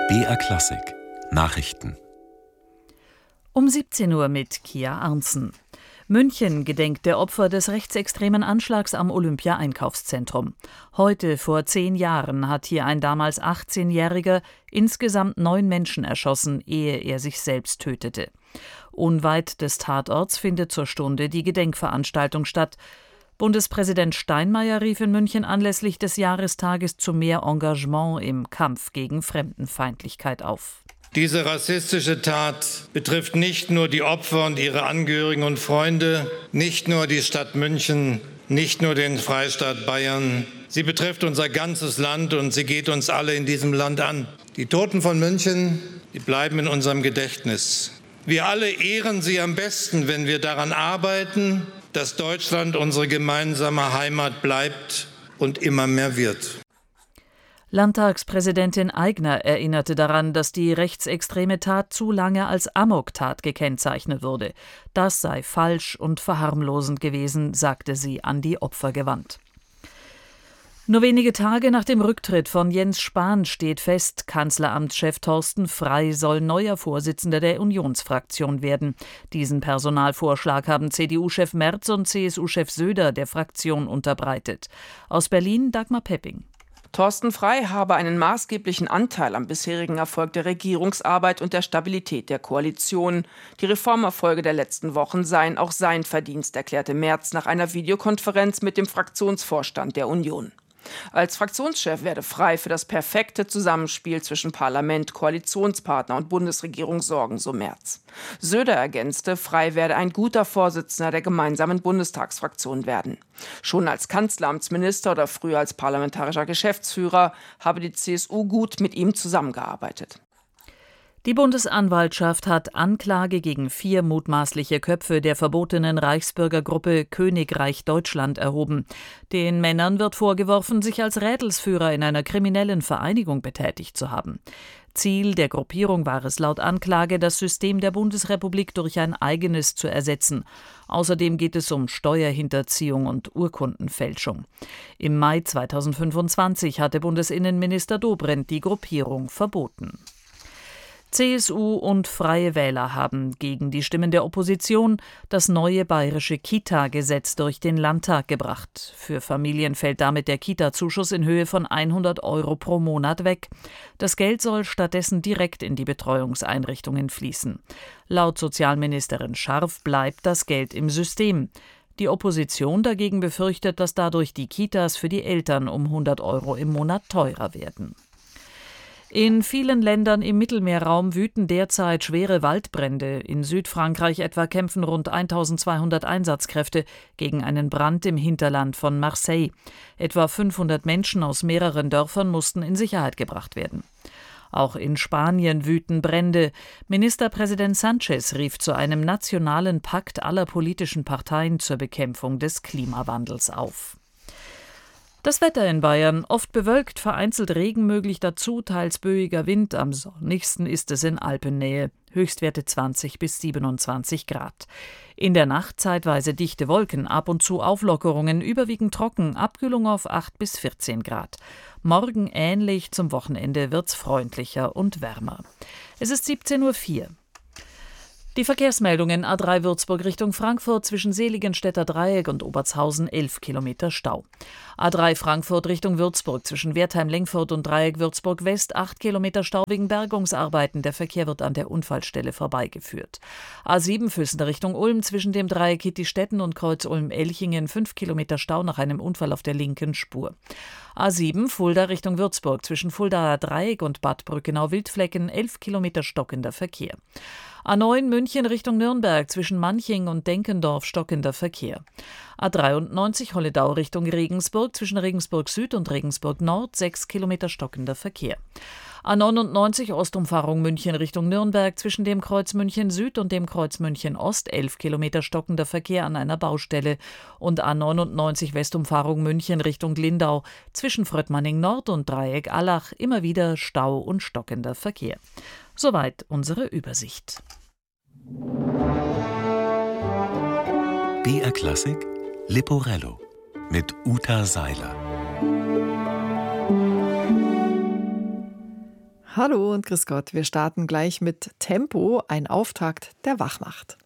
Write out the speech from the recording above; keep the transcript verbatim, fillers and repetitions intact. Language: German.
B R Klassik Nachrichten Um siebzehn Uhr mit Kia Arntzen. München gedenkt der Opfer des rechtsextremen Anschlags am Olympia-Einkaufszentrum. Heute vor zehn Jahren hat hier ein damals achtzehnjähriger insgesamt neun Menschen erschossen, ehe er sich selbst tötete. Unweit des Tatorts findet zur Stunde die Gedenkveranstaltung statt. Bundespräsident Steinmeier rief in München anlässlich des Jahrestages zu mehr Engagement im Kampf gegen Fremdenfeindlichkeit auf. Diese rassistische Tat betrifft nicht nur die Opfer und ihre Angehörigen und Freunde, nicht nur die Stadt München, nicht nur den Freistaat Bayern. Sie betrifft unser ganzes Land und sie geht uns alle in diesem Land an. Die Toten von München, die bleiben in unserem Gedächtnis. Wir alle ehren sie am besten, wenn wir daran arbeiten, dass Deutschland unsere gemeinsame Heimat bleibt und immer mehr wird. Landtagspräsidentin Aigner erinnerte daran, dass die rechtsextreme Tat zu lange als Amoktat gekennzeichnet wurde. Das sei falsch und verharmlosend gewesen, sagte sie an die Opfer gewandt. Nur wenige Tage nach dem Rücktritt von Jens Spahn steht fest, Kanzleramtschef Thorsten Frey soll neuer Vorsitzender der Unionsfraktion werden. Diesen Personalvorschlag haben C D U-Chef Merz und C S U-Chef Söder der Fraktion unterbreitet. Aus Berlin Dagmar Pepping. Thorsten Frey habe einen maßgeblichen Anteil am bisherigen Erfolg der Regierungsarbeit und der Stabilität der Koalition. Die Reformerfolge der letzten Wochen seien auch sein Verdienst, erklärte Merz nach einer Videokonferenz mit dem Fraktionsvorstand der Union. Als Fraktionschef werde Frey für das perfekte Zusammenspiel zwischen Parlament, Koalitionspartner und Bundesregierung sorgen, so Merz. Söder ergänzte, Frey werde ein guter Vorsitzender der gemeinsamen Bundestagsfraktion werden. Schon als Kanzleramtsminister oder früher als parlamentarischer Geschäftsführer habe die C S U gut mit ihm zusammengearbeitet. Die Bundesanwaltschaft hat Anklage gegen vier mutmaßliche Köpfe der verbotenen Reichsbürgergruppe Königreich Deutschland erhoben. Den Männern wird vorgeworfen, sich als Rädelsführer in einer kriminellen Vereinigung betätigt zu haben. Ziel der Gruppierung war es laut Anklage, das System der Bundesrepublik durch ein eigenes zu ersetzen. Außerdem geht es um Steuerhinterziehung und Urkundenfälschung. Im Mai zweitausendfünfundzwanzig hatte Bundesinnenminister Dobrindt die Gruppierung verboten. C S U und Freie Wähler haben gegen die Stimmen der Opposition das neue bayerische Kita-Gesetz durch den Landtag gebracht. Für Familien fällt damit der Kita-Zuschuss in Höhe von hundert Euro pro Monat weg. Das Geld soll stattdessen direkt in die Betreuungseinrichtungen fließen. Laut Sozialministerin Scharf bleibt das Geld im System. Die Opposition dagegen befürchtet, dass dadurch die Kitas für die Eltern um hundert Euro im Monat teurer werden. In vielen Ländern im Mittelmeerraum wüten derzeit schwere Waldbrände. In Südfrankreich etwa kämpfen rund eintausendzweihundert Einsatzkräfte gegen einen Brand im Hinterland von Marseille. Etwa fünfhundert Menschen aus mehreren Dörfern mussten in Sicherheit gebracht werden. Auch in Spanien wüten Brände. Ministerpräsident Sanchez rief zu einem nationalen Pakt aller politischen Parteien zur Bekämpfung des Klimawandels auf. Das Wetter in Bayern, oft bewölkt, vereinzelt Regen möglich, dazu teils böiger Wind. Am sonnigsten ist es in Alpennähe, Höchstwerte zwanzig bis siebenundzwanzig Grad. In der Nacht zeitweise dichte Wolken, ab und zu Auflockerungen, überwiegend trocken, Abkühlung auf acht bis vierzehn Grad. Morgen ähnlich, zum Wochenende wird's freundlicher und wärmer. Es ist siebzehn Uhr vier. Die Verkehrsmeldungen: A drei Würzburg Richtung Frankfurt zwischen Seligenstädter Dreieck und Obertshausen elf Kilometer Stau. A drei Frankfurt Richtung Würzburg zwischen Wertheim-Lengfurt und Dreieck Würzburg West acht Kilometer Stau wegen Bergungsarbeiten. Der Verkehr wird an der Unfallstelle vorbeigeführt. A sieben Füssen Richtung Ulm zwischen dem Dreieck Hittistetten und Kreuz Ulm-Elchingen fünf Kilometer Stau nach einem Unfall auf der linken Spur. A sieben Fulda Richtung Würzburg zwischen Fuldaer Dreieck und Bad Brückenau-Wildflecken elf Kilometer stockender Verkehr. A neun München Richtung Nürnberg zwischen Manching und Denkendorf stockender Verkehr. A dreiundneunzig Holledau Richtung Regensburg zwischen Regensburg Süd und Regensburg Nord sechs Kilometer stockender Verkehr. A neunundneunzig Ostumfahrung München Richtung Nürnberg zwischen dem Kreuz München Süd und dem Kreuz München Ost elf Kilometer stockender Verkehr an einer Baustelle. Und A neunundneunzig Westumfahrung München Richtung Lindau zwischen Fröttmanning Nord und Dreieck Allach immer wieder Stau und stockender Verkehr. Soweit unsere Übersicht. B R Klassik Leporello mit Uta Seiler. Hallo und grüß Gott. Wir starten gleich mit Tempo, ein Auftakt der Wachmacht.